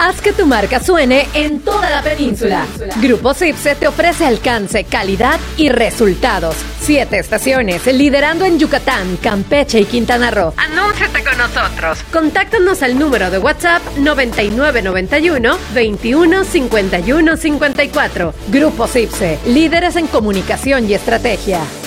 Haz que tu marca suene en toda la península. Grupo Sipse te ofrece alcance, calidad y resultados. 7 estaciones, liderando en Yucatán, Campeche y Quintana Roo. Anúnciate con nosotros. Contáctanos al número de WhatsApp 9991 21 51 54. Grupo Sipse, líderes en comunicación y estrategia.